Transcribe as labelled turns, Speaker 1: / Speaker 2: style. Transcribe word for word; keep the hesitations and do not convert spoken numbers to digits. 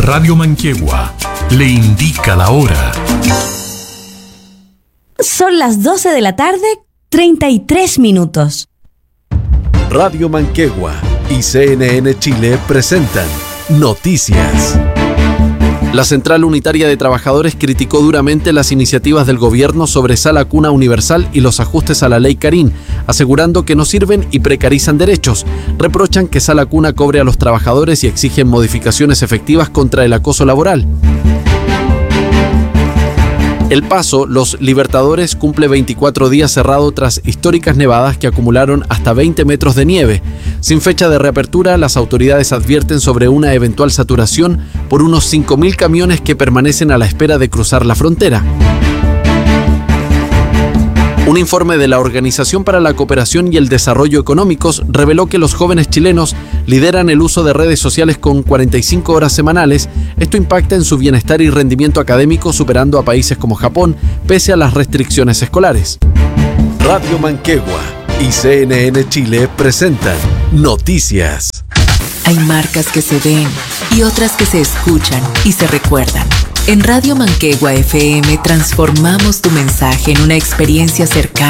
Speaker 1: Radio Manquehue le indica la hora.
Speaker 2: Son las doce de la tarde, treinta y tres minutos.
Speaker 3: Radio Manquehue y C N N Chile presentan Noticias. La Central Unitaria de Trabajadores criticó duramente las iniciativas del gobierno sobre Sala Cuna Universal y los ajustes a la Ley Carín, asegurando que no sirven y precarizan derechos. Reprochan que Sala Cuna cobre a los trabajadores y exigen modificaciones efectivas contra el acoso laboral. El Paso, Los Libertadores, cumple veinticuatro días cerrado tras históricas nevadas que acumularon hasta veinte metros de nieve. Sin fecha de reapertura, las autoridades advierten sobre una eventual saturación por unos cinco mil camiones que permanecen a la espera de cruzar la frontera. Un informe de la Organización para la Cooperación y el Desarrollo Económicos reveló que los jóvenes chilenos lideran el uso de redes sociales con cuarenta y cinco horas semanales. Esto impacta en su bienestar y rendimiento académico, superando a países como Japón, pese a las restricciones escolares. Radio Manquehue y C N N Chile presentan Noticias.
Speaker 4: Hay marcas que se ven y otras que se escuchan y se recuerdan. En Radio Manquehue F M transformamos tu mensaje en una experiencia cercana.